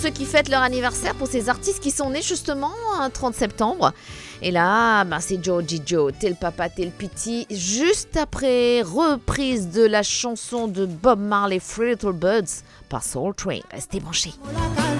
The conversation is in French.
Ceux qui fêtent leur anniversaire pour ces artistes qui sont nés justement un 30 septembre. Et là, c'est Georgie Joe, T'es le papa, t'es le piti. Juste après, reprise de la chanson de Bob Marley, Three Little Birds, par Soul Train. Restez branchés.